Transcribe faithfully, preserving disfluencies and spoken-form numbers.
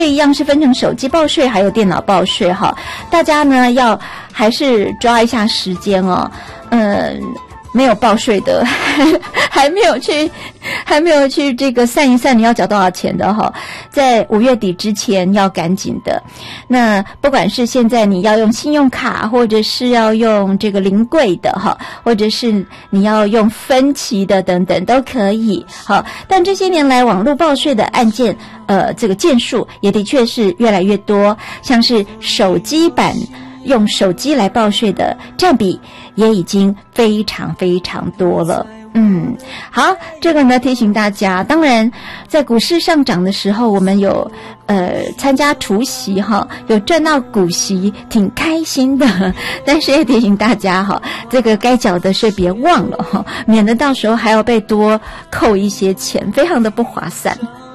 一样是分成手机报税还有电脑报税哈，大家呢要还是抓一下时间哦，嗯。没有报税的，还没有去，还没有去这个算一算你要缴多少钱的哈，在五月底之前要赶紧的。那不管是现在你要用信用卡，或者是要用这个临柜的哈，或者是你要用分期的等等都可以。好，但这些年来网络报税的案件，呃，这个件数也的确是越来越多，像是手机版。用手机来报税的占比也已经非常非常多了。嗯，好，这个呢提醒大家，当然在股市上涨的时候，我们有呃参加除息哈，有赚到股息，挺开心的。但是也提醒大家哈，这个该缴的税别忘了哈，免得到时候还要被多扣一些钱，非常的不划算。